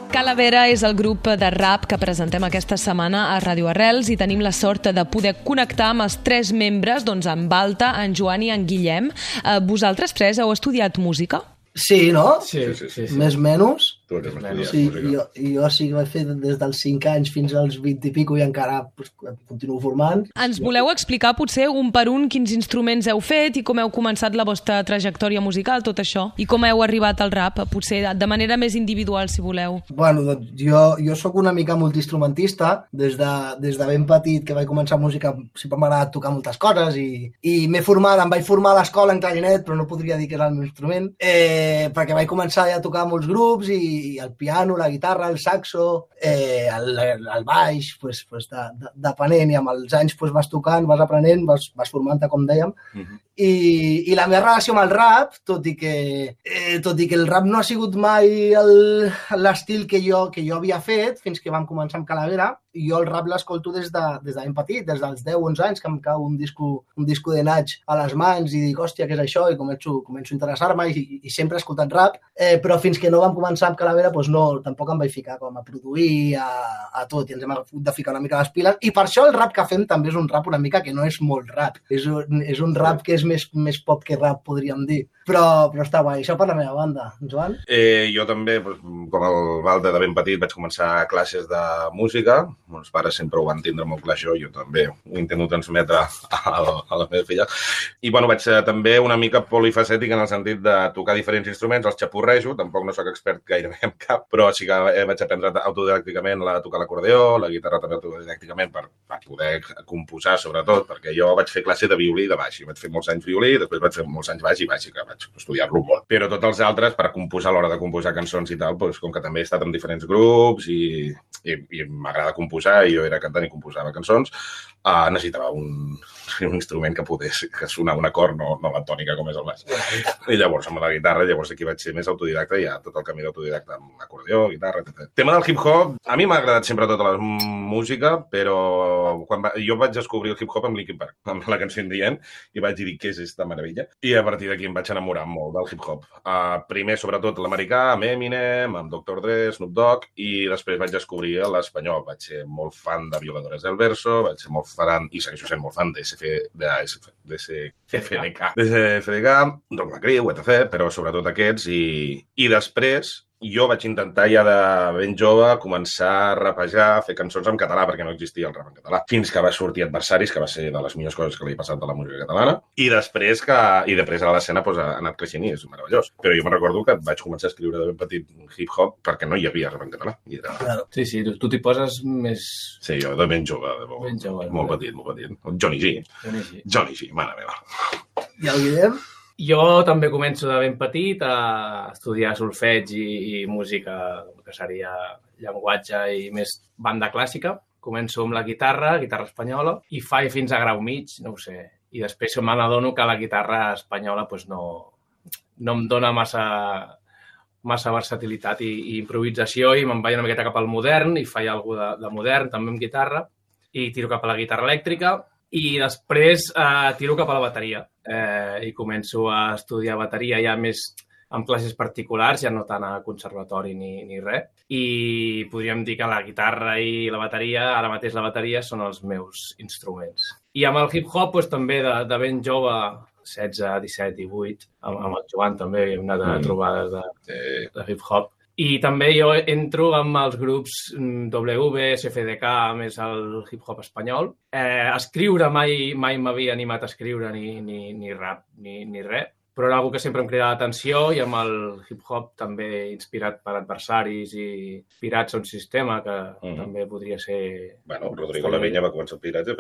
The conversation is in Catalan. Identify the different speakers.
Speaker 1: Calavera és el grup de rap que presentem aquesta setmana a Ràdio Arrels i tenim la sort de poder connectar amb els 3 membres, doncs en Balta, en Joan i en Guillem. Vosaltres 3 heu estudiat música?
Speaker 2: Sí, no?
Speaker 3: Sí.
Speaker 2: Més o menys.
Speaker 4: Tu has estudiat
Speaker 2: Sí,
Speaker 4: música.
Speaker 2: jo sí que vaig fer des dels 5 anys fins als 20 i pico i encara continuo formant.
Speaker 1: Ens voleu explicar potser un per un quins instruments heu fet i com heu començat la vostra trajectòria musical, tot això? I com heu arribat al rap, potser de manera més individual, si voleu?
Speaker 2: Bueno, doncs jo sóc una mica multiinstrumentista. Des de ben petit que vaig començar música sempre m'ha agradat tocar moltes coses i em vaig formar a l'escola en clarinet, però no podria dir que era el meu instrument, perquè vaig començar ja a tocar molts grups i el piano, la guitarra, el saxo, el baix, depenent, i amb els anys vas tocant, vas aprenent, vas formant-te, com dèiem. I la meva relació amb el rap, tot i que el rap no ha sigut mai l'estil que jo havia fet fins que vam començar amb Calavera, jo el rap l'escolto des de ben petit, des dels 10-11 anys, que em cau un disco de Nach a les mans i dic, hòstia, què és això? I començo a interessar-me i sempre he escoltat rap, però fins que no vam començar amb Calavera tampoc em vaig ficar com a produir, a tot, i ens hem hagut de ficar una mica les piles, i per això el rap que fem també és un rap una mica que no és molt rap, és un rap que és més pop que rap, podríem dir, però està guai. Això per la meva banda. Joan?
Speaker 4: Jo també, com el Valde, de ben petit vaig començar classes de música. Meus pares sempre ho van tindre molt clar, això. Jo també ho intento transmetre a la meva filla. I bueno, vaig ser també una mica polifacètic en el sentit de tocar diferents instruments, els xapurrejo, tampoc no sóc expert gairebé en cap, però sí que vaig aprendre autodidàcticament a tocar l'acordeó, la guitarra també autodidàcticament per poder composar, sobretot, perquè jo vaig fer classe de violí i de baix. Vaig fer molts anys violí, després vaig fer molts anys baix i bàsica, vaig estudiar-lo molt. Però tots els altres, per composar, a l'hora de composar cançons i tal, com que també he estat en diferents grups i m'agrada composar, i jo era cantant i composava cançons, necessitava un instrument que sonar un acord, no la tònica com és el baix. I llavors, amb la guitarra, aquí vaig ser més autodidacta, ja tot el camí d'autodidacta amb acordeó, guitarra, etc. Tema del hip-hop, a mi m'ha agradat sempre tota la música, però quan jo vaig descobrir el hip-hop amb Linkin Park, amb la cançó Indient, i vaig dir, què és esta meravella? I a partir d'aquí em vaig enamorar molt del hip-hop. Primer, sobretot, l'americà, amb Eminem, amb Dr. Dre, Snoop Dogg, i després vaig descobrir l'espanyol. Vaig ser molt fan de Violadores del Verso, vaig ser molt fan, i segueixo sent molt fan de CFDK, Rock la Criu, etc., però sobretot aquests, i després jo vaig intentar ja de ben jove començar a rapejar, a fer cançons en català, perquè no existia el rap en català, fins que va sortir Adversaris, que va ser de les millors coses que li he passat a la música catalana, i després a l'escena ha anat creixent i és meravellós. Però jo me'n recordo que vaig començar a escriure de ben petit hip-hop perquè no hi havia rap en català.
Speaker 3: Sí, tu t'hi poses més...
Speaker 4: Sí, jo de ben jove, molt petit. Johnny G, mare meva.
Speaker 2: I el Guillem?
Speaker 3: Jo també començo de ben petit a estudiar solfeig i música, que seria llenguatge i més banda clàssica. Començo amb la guitarra espanyola, i faig fins a grau mig, no ho sé. I després me n'adono que la guitarra espanyola no em dona massa versatilitat i improvisació, i me'n vaig una miqueta cap al modern, i faig alguna cosa de modern, també amb guitarra, i tiro cap a la guitarra elèctrica, i després tiro cap a la bateria. I començo a estudiar bateria ja més amb classes particulars, ja no tant a conservatori ni res. I podríem dir que la guitarra i la bateria, ara mateix la bateria, són els meus instruments. I amb el hip-hop també de ben jove, 16, 17 i 18, amb el Joan també hem anat a trobades de hip-hop. I també jo entro amb els grups W, CFDK, més el hip-hop espanyol. Escriure mai m'havia animat a escriure ni rap ni res, però era una que sempre em cridava l'atenció, i amb el hip-hop també inspirat per Adversaris i Pirats a un sistema, que també podria ser...
Speaker 4: Bueno, Rodrigo La Viña va començar Pirats